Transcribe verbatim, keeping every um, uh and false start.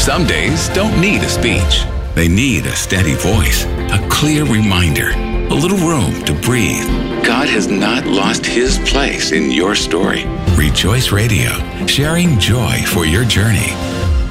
Some days don't need a speech. They need a steady voice, a clear reminder, a little room to breathe. God has not lost his place in your story. Rejoice Radio, sharing joy for your journey.